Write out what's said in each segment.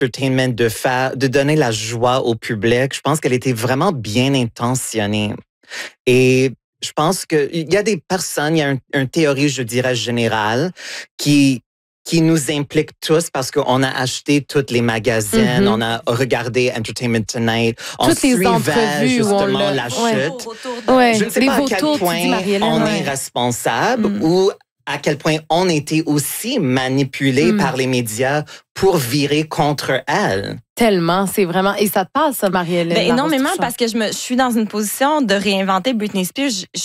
entertainment, de donner la joie au public. Je pense qu'elle était vraiment bien intentionnée. Et je pense qu'il y a des personnes, il y a une théorie, je dirais, générale qui nous implique tous parce qu'on a acheté toutes les magazines, on a regardé Entertainment Tonight, on suivait justement la chute. Je ne sais pas à quel point on est responsable ou à quel point on était aussi manipulé par les médias pour virer contre elle. Tellement, c'est vraiment... Et ça te passe, ça, Marie-Hélène? Ben, énormément, parce que je suis dans une position de réinventer Britney Spears.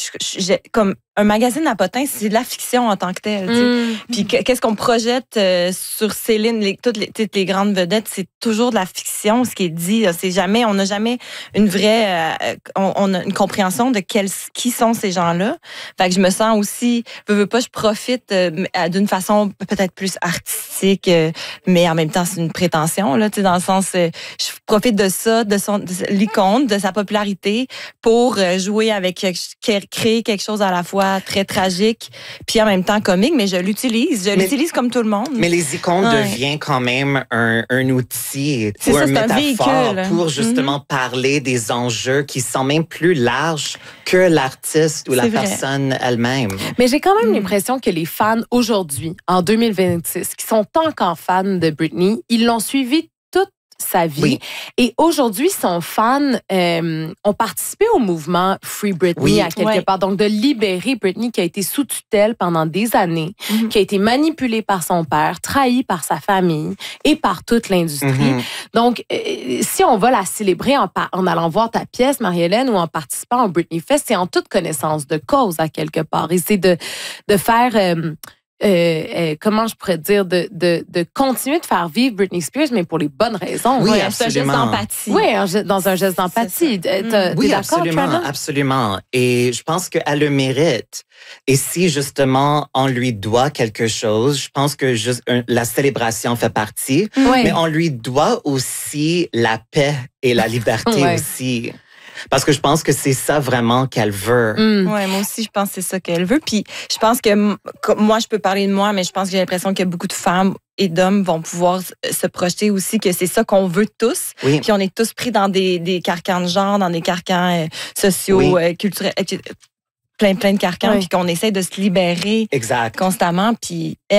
Comme un magazine à potins, c'est de la fiction en tant que telle. Puis qu'est-ce qu'on projette sur Céline, toutes les grandes vedettes, c'est toujours de la fiction, ce qui est dit. C'est jamais, on n'a jamais une vraie... on a une compréhension de qui sont ces gens-là. Fait que je me sens aussi... veux pas, je profite d'une façon peut-être plus artistique, mais en même temps, c'est une prétention, là, dans le sens, je profite de ça, de l'icône, de sa popularité pour jouer avec, créer quelque chose à la fois très tragique, puis en même temps comique, mais je l'utilise comme tout le monde. Mais les icônes deviennent quand même un outil ou un métaphore pour justement parler des enjeux qui sont même plus larges que l'artiste ou la personne elle-même. Mais j'ai quand même l'impression que les fans aujourd'hui, en 2026, qui sont encore fans de Britney, ils l'ont suivi toute sa vie. Oui. Et aujourd'hui, son fans ont participé au mouvement Free Britney à quelque part. Donc, de libérer Britney qui a été sous tutelle pendant des années, qui a été manipulée par son père, trahie par sa famille et par toute l'industrie. Donc, si on va la célébrer en allant voir ta pièce, Marie-Hélène, ou en participant au Britney Fest, c'est en toute connaissance de cause à quelque part. Et c'est de faire... comment je pourrais dire, de continuer de faire vivre Britney Spears, mais pour les bonnes raisons. Oui, absolument. C'est un geste d'empathie. Oui, dans un geste d'empathie. Oui, absolument, absolument. Et je pense qu'elle le mérite. Et si, justement, on lui doit quelque chose, je pense que la célébration fait partie, mais on lui doit aussi la paix et la liberté aussi. Parce que je pense que c'est ça vraiment qu'elle veut. Oui, moi aussi, je pense que c'est ça qu'elle veut. Puis je pense que moi, je peux parler de moi, mais je pense que j'ai l'impression que beaucoup de femmes et d'hommes vont pouvoir se projeter aussi que c'est ça qu'on veut tous. Oui. Puis on est tous pris dans des carcans de genre, dans des carcans sociaux, culturels, plein de carcans, puis qu'on essaie de se libérer constamment. Puis elle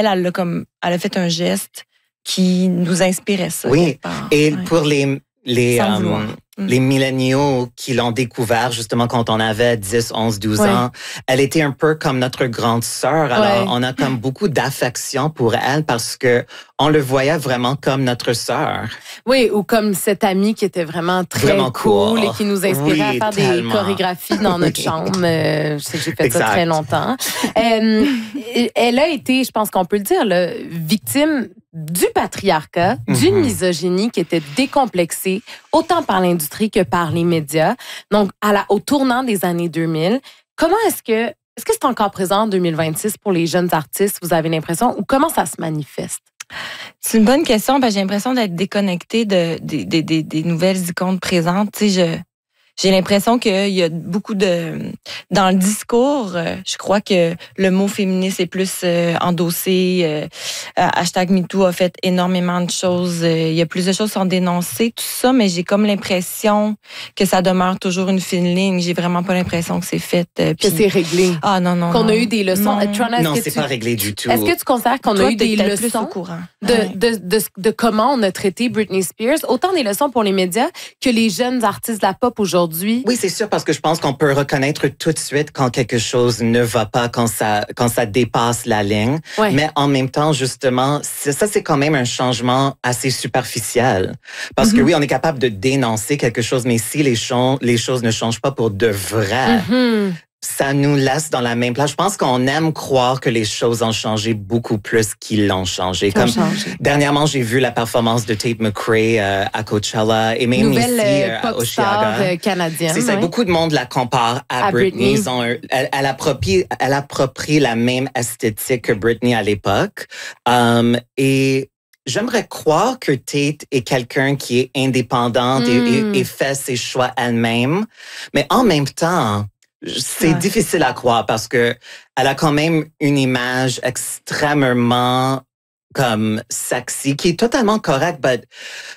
a fait un geste qui nous inspirait ça. Oui, et pour les milléniaux qui l'ont découvert justement quand on avait 10, 11, 12 ans, elle était un peu comme notre grande sœur. Alors, on a comme beaucoup d'affection pour elle parce que on le voyait vraiment comme notre sœur. Oui, ou comme cette amie qui était vraiment très cool et qui nous inspirait à faire des chorégraphies dans notre chambre. Je sais que j'ai fait ça très longtemps. Elle a été, je pense qu'on peut le dire, là, victime du patriarcat, d'une misogynie qui était décomplexée, autant par l'industrie que par les médias. Donc, au tournant des années 2000, est-ce que c'est encore présent en 2026 pour les jeunes artistes, vous avez l'impression, ou comment ça se manifeste? C'est une bonne question. J'ai l'impression d'être déconnectée des nouvelles icônes présentes. Tu sais, j'ai l'impression qu'il y a beaucoup dans le discours, je crois que le mot féministe est plus endossé. #MeToo a fait énormément de choses. Il y a plus de choses qui sont dénoncées, tout ça, mais j'ai comme l'impression que ça demeure toujours une fine ligne. J'ai vraiment pas l'impression que c'est fait. Que c'est réglé. Ah non. Qu'on a eu des leçons. Non, c'est pas réglé du tout. Est-ce que tu considères qu'on a eu des leçons de comment on a traité Britney Spears? Autant des leçons pour les médias que les jeunes artistes de la pop aujourd'hui. Oui, c'est sûr, parce que je pense qu'on peut reconnaître tout de suite quand quelque chose ne va pas, quand ça dépasse la ligne. Mais en même temps, justement, ça, c'est quand même un changement assez superficiel. Parce que oui, on est capable de dénoncer quelque chose, mais si les choses ne changent pas pour de vrai, ça nous laisse dans la même place. Je pense qu'on aime croire que les choses ont changé beaucoup plus qu'ils l'ont changé. Dernièrement, j'ai vu la performance de Tate McRae à Coachella et même ici à Osheaga. Canadienne. C'est ça, beaucoup de monde la compare à Britney. Elle approprie la même esthétique que Britney à l'époque. Et j'aimerais croire que Tate est quelqu'un qui est indépendante et fait ses choix elle-même. Mais en même temps, c'est difficile à croire parce que elle a quand même une image extrêmement comme sexy, qui est totalement correct, but